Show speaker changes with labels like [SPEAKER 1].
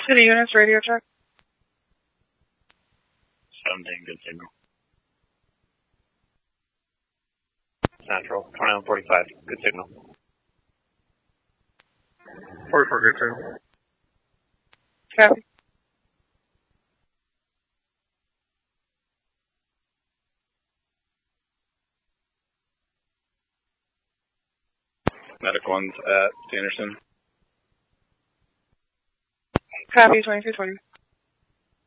[SPEAKER 1] City units, radio check.
[SPEAKER 2] 17, good signal. Central, 2145, good signal.
[SPEAKER 1] 44, good signal. Copy.
[SPEAKER 2] Medic 1's at Sanderson.
[SPEAKER 1] Copy, 2220.